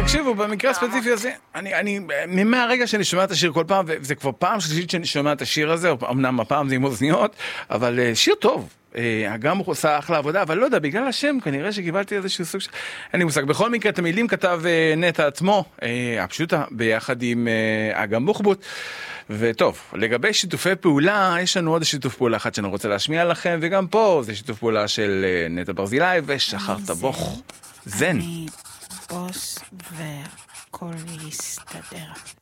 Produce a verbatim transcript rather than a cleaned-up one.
תקשיבו, במקרה הספציפי הזה, אני, אני, מהרגע שאני שומע את השיר כל פעם, וזה כבר פעם שלישית שאני שומע את השיר הזה, אמנם הפעם זה עם אוזניות, אבל שיר טוב. גם הוא עושה אחלה עבודה, אבל לא יודע, בגלל השם, כנראה שקיבלתי איזשהו סוג של... אין לי מושג. בכל מקרה, את המילים כתב נטע עצמו, הפשוטה, ביחד עם אגם בוחבוט. וטוב, לגבי שיתופי פעולה, יש לנו עוד שיתוף פעולה אחד שאני רוצה להשמיע לכם, וגם פה זה שיתוף פעולה של נטע ברזילי ושחר תבוך. זן. אני בוס והכל יסתדר.